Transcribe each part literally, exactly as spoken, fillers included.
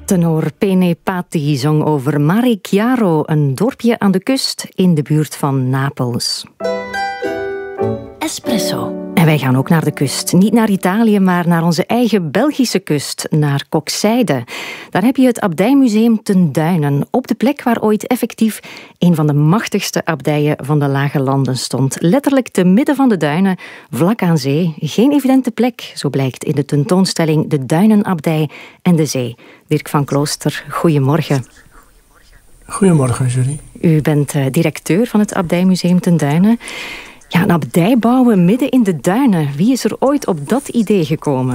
Tenor Pene Patti zong over Mare Chiaro, een dorpje aan de kust in de buurt van Napels. Espresso. En wij gaan ook naar de kust. Niet naar Italië, maar naar onze eigen Belgische kust, naar Kokzijde. Daar heb je het Abdijmuseum Ten Duinen, op de plek waar ooit effectief een van de machtigste abdijen van de Lage Landen stond. Letterlijk te midden van de duinen, vlak aan zee. Geen evidente plek, zo blijkt in de tentoonstelling De Duinenabdij en de Zee. Dirk van Klooster, goedemorgen. Goedemorgen, Julie. U bent uh, directeur van het Abdijmuseum Ten Duinen. Ja, een abdij bouwen midden in de duinen. Wie is er ooit op dat idee gekomen?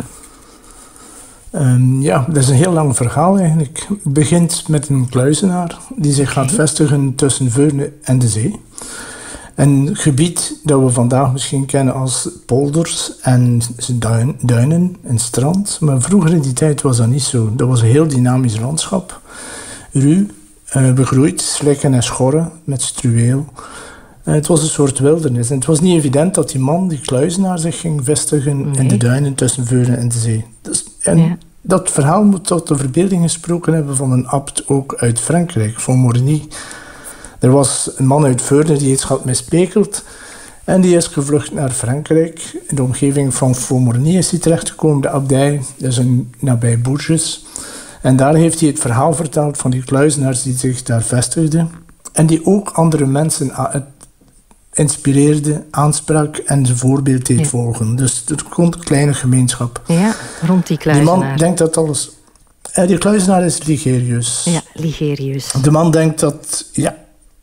Um, ja, dat is een heel lang verhaal eigenlijk. Het begint met een kluizenaar die zich gaat okay. vestigen tussen Veurne en de zee. Een gebied dat we vandaag misschien kennen als polders en duin, duinen en strand. Maar vroeger in die tijd was dat niet zo. Dat was een heel dynamisch landschap. Ruw, uh, begroeid, slikken en schorren met struweel. Uh, het was een soort wildernis. En het was niet evident dat die man, die kluizenaar, zich ging vestigen nee. in de duinen tussen Veurne en de zee. Dus, en ja. dat verhaal moet tot de verbeelding gesproken hebben van een abt ook uit Frankrijk, van Morny. Er was een man uit Veurne die iets had mispekeld. En die is gevlucht naar Frankrijk. In de omgeving van Faux-Morny is hij terechtgekomen, de abdij. Dat is een, nabij Bourges. En daar heeft hij het verhaal verteld van die kluizenaars die zich daar vestigden. En die ook andere mensen inspireerde, aansprak en zijn voorbeeld deed ja. volgen. Dus het komt een kleine gemeenschap. Ja, rond die kluizenaar. Die man denkt dat alles... Eh, die kluizenaar is Ligerius. Ja, Ligerius. De man denkt dat... Ja.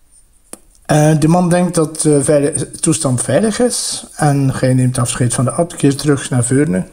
Uh, de man denkt dat de veilig, toestand veilig is. En hij neemt afscheid van de abt, keert terug naar Veurne.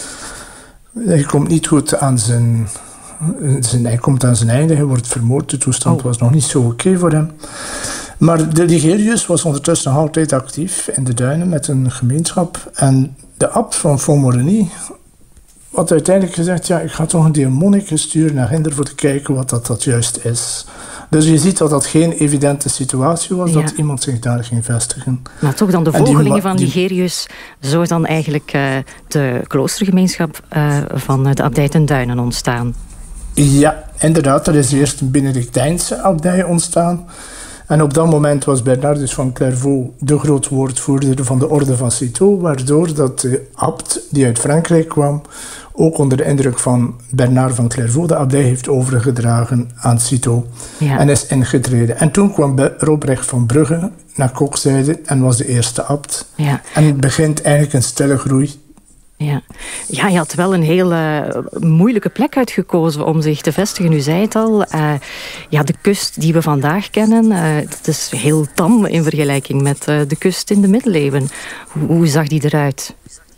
Hij komt niet goed aan zijn... zijn hij komt aan zijn einde, hij wordt vermoord. De toestand oh. was nog niet zo oké okay voor hem. Maar de Ligerius was ondertussen nog altijd actief in de duinen met een gemeenschap. En de abt van Faux-Morny had uiteindelijk gezegd... ja, ik ga toch een deel monniken sturen naar Ginder voor te kijken wat dat, dat juist is. Dus je ziet dat dat geen evidente situatie was, ja. dat iemand zich daar ging vestigen. Maar toch dan de volgelingen die, van Ligerius, zo is dan eigenlijk uh, de kloostergemeenschap uh, van de abdij Ten Duinen ontstaan. Ja, inderdaad. Er is eerst een Benedictijnse abdij ontstaan. En op dat moment was Bernardus van Clairvaux de grootwoordvoerder van de orde van Citeaux, waardoor dat de abt die uit Frankrijk kwam ook onder de indruk van Bernard van Clairvaux de abdij heeft overgedragen aan Citeaux ja. en is ingetreden. En toen kwam Robrecht van Brugge naar Kokzijde en was de eerste abt. Ja. En het begint eigenlijk een stille groei. Ja. ja, je had wel een hele moeilijke plek uitgekozen om zich te vestigen. U zei het al, uh, ja, de kust die we vandaag kennen, uh, het is heel tam in vergelijking met uh, de kust in de middeleeuwen. Hoe, hoe zag die eruit?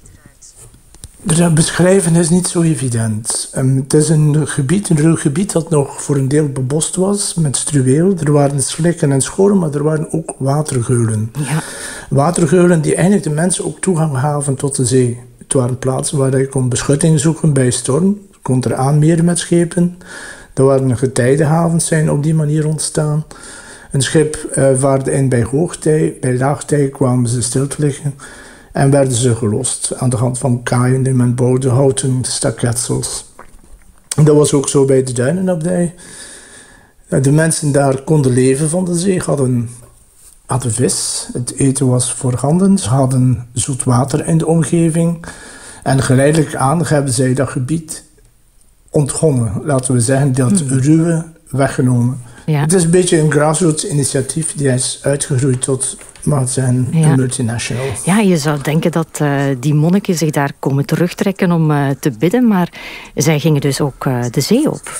Dat beschrijven is niet zo evident. Um, het is een gebied, een ruw gebied dat nog voor een deel bebost was met struweel. Er waren slikken en schorren, maar er waren ook watergeulen. Ja. Watergeulen die eigenlijk de mensen ook toegang gaven tot de zee. Het waren plaatsen waar je kon beschutting zoeken bij storm. Je kon er aanmeren met schepen. Er waren getijdenhavens zijn op die manier ontstaan. Een schip uh, vaarde in bij hoogtij. Bij laagtij kwamen ze stil te liggen. En werden ze gelost aan de hand van kaaien die men bouwde, houten staketsels. Dat was ook zo bij de Duinenabdij. De mensen daar konden leven van de zee, hadden... hadden vis, het eten was voorhanden, ze hadden zoet water in de omgeving. En geleidelijk aan hebben zij dat gebied ontgonnen. Laten we zeggen, dat hmm. ruwe weggenomen. Ja. Het is een beetje een grassroots initiatief die is uitgegroeid tot, maar zijn ja. een multinational. Ja, je zou denken dat uh, die monniken zich daar komen terugtrekken om uh, te bidden, maar zij gingen dus ook uh, de zee op.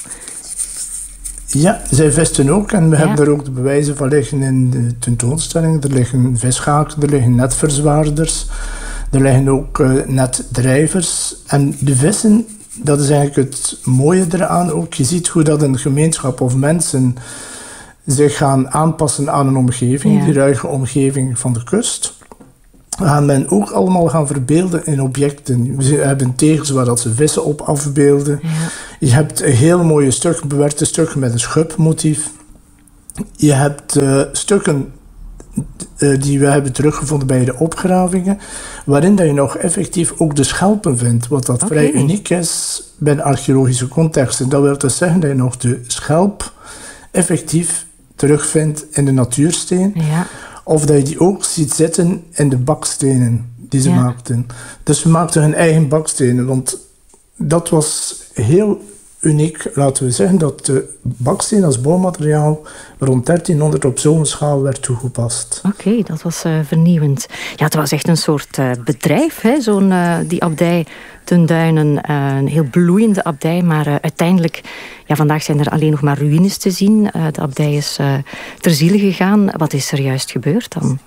Ja, zij visten ook en we ja. hebben er ook de bewijzen van liggen in de tentoonstelling. Er liggen vishaken, er liggen netverzwaarders, er liggen ook uh, netdrijvers. En de vissen, dat is eigenlijk het mooie eraan ook. Je ziet hoe dat een gemeenschap of mensen zich gaan aanpassen aan een omgeving, ja. die ruige omgeving van de kust. Gaan men ook allemaal gaan verbeelden in objecten. We hebben tegels waar dat ze vissen op afbeelden. Ja. Je hebt een heel mooie stukken, bewerkte stukken met een schubmotief. Je hebt uh, stukken uh, die we hebben teruggevonden bij de opgravingen, waarin dat je nog effectief ook de schelpen vindt, wat dat okay. vrij uniek is bij archeologische contexten. Dat wil dus zeggen dat je nog de schelp effectief terugvindt in de natuursteen, ja. of dat je die ook ziet zitten in de bakstenen die ze ja. maakten. Dus ze maakten hun eigen bakstenen, want dat was heel uniek, laten we zeggen, dat de baksteen als bouwmateriaal rond dertienhonderd op zo'n schaal werd toegepast. Oké, okay, dat was uh, vernieuwend. Ja, het was echt een soort uh, bedrijf, hè? Zo'n, uh, die abdij Ten Duinen. Uh, een heel bloeiende abdij, maar uh, uiteindelijk, ja, vandaag zijn er alleen nog maar ruïnes te zien. Uh, de abdij is uh, ter ziele gegaan. Wat is er juist gebeurd dan?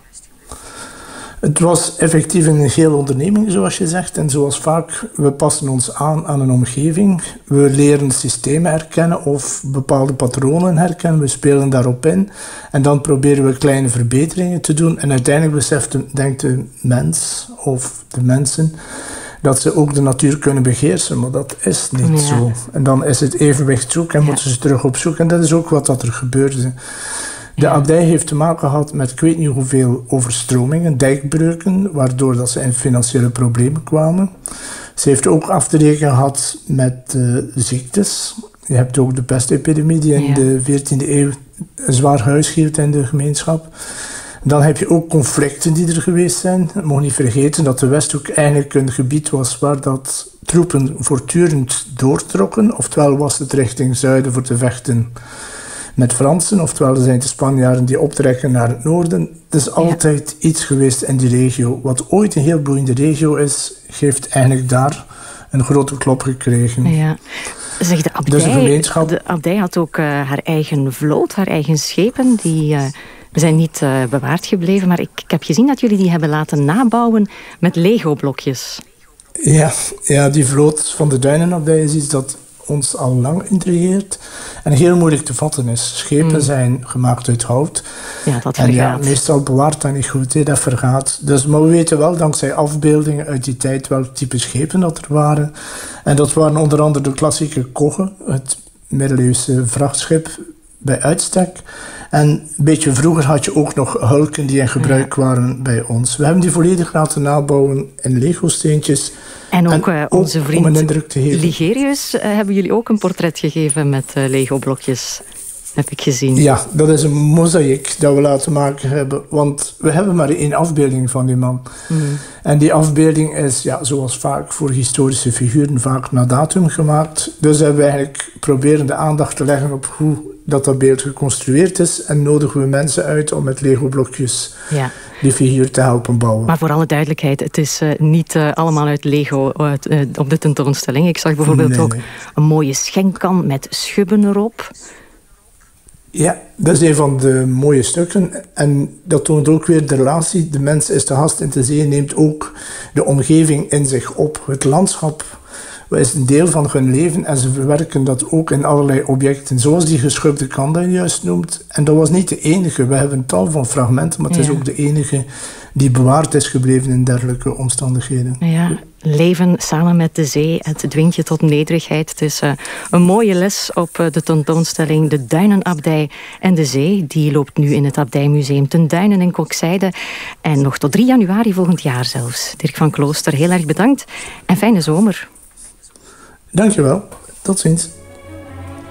Het was effectief een hele onderneming, zoals je zegt. En zoals vaak, we passen ons aan aan een omgeving. We leren systemen herkennen of bepaalde patronen herkennen. We spelen daarop in. En dan proberen we kleine verbeteringen te doen. En uiteindelijk beseft, de, denkt de mens of de mensen dat ze ook de natuur kunnen beheersen. Maar dat is niet ja. zo. En dan is het evenwicht zoek en ja. moeten ze terug op zoek. En dat is ook wat dat er gebeurde. De ja. abdij heeft te maken gehad met ik weet niet hoeveel overstromingen, dijkbreuken, waardoor dat ze in financiële problemen kwamen. Ze heeft ook af te rekenen gehad met uh, ziektes. Je hebt ook de pestepidemie die in ja. de veertiende eeuw zwaar huishield in de gemeenschap. Dan heb je ook conflicten die er geweest zijn. Je mag niet vergeten dat de Westhoek eigenlijk een gebied was waar dat troepen voortdurend doortrokken. Oftewel was het richting zuiden voor te vechten met Fransen, oftewel er zijn de Spanjaarden die optrekken naar het noorden. Het is altijd ja. iets geweest in die regio. Wat ooit een heel boeiende regio is, heeft eigenlijk daar een grote klop gekregen. Ja. Zeg, de abdij, dus de, gemeenschap... de abdij had ook uh, haar eigen vloot, haar eigen schepen, die uh, zijn niet uh, bewaard gebleven. Maar ik, ik heb gezien dat jullie die hebben laten nabouwen met Lego-blokjes. Ja, ja, die vloot van de Duinenabdij is iets dat ons al lang intrigeert en heel moeilijk te vatten is. Schepen mm. zijn gemaakt uit hout. Ja, dat en vergaat. Ja, meestal bewaart dat niet goed, hè, dat vergaat. Dus, maar we weten wel, dankzij afbeeldingen uit die tijd, welk type schepen dat er waren. En dat waren onder andere de klassieke kogge, het middeleeuwse vrachtschip bij uitstek. En een beetje vroeger had je ook nog hulken die in gebruik ja. waren bij ons. We hebben die volledig laten nabouwen in Lego-steentjes. En ook, en uh, onze ook vriend Ligerius uh, hebben jullie ook een portret gegeven met uh, Lego-blokjes, heb ik gezien. Ja, dat is een mozaïek dat we laten maken hebben. Want we hebben maar één afbeelding van die man. Mm. En die afbeelding is, ja, zoals vaak voor historische figuren, vaak na datum gemaakt. Dus hebben we eigenlijk proberen de aandacht te leggen op hoe dat dat beeld geconstrueerd is. En nodigen we mensen uit om met Lego-blokjes ja. die figuur te helpen bouwen. Maar voor alle duidelijkheid, het is uh, niet uh, allemaal uit Lego uh, uh, op de tentoonstelling. Ik zag bijvoorbeeld nee, ook nee. een mooie schenkkan met schubben erop. Ja, dat is een van de mooie stukken. En dat toont ook weer de relatie. De mens is de gast in de zee, neemt ook de omgeving in zich op. Het landschap is een deel van hun leven en ze verwerken dat ook in allerlei objecten. Zoals die geschubde kan dat je juist noemt. En dat was niet de enige. We hebben tal van fragmenten, maar het ja. is ook de enige die bewaard is gebleven in dergelijke omstandigheden. Ja, leven samen met de zee, het dwingt je tot nederigheid. Het is uh, een mooie les op uh, de tentoonstelling De Duinenabdij en de Zee. Die loopt nu in het Abdijmuseum Ten Duinen in Kokzijde. En nog tot drie januari volgend jaar zelfs. Dirk van Klooster, heel erg bedankt en fijne zomer. Dankjewel. Tot ziens.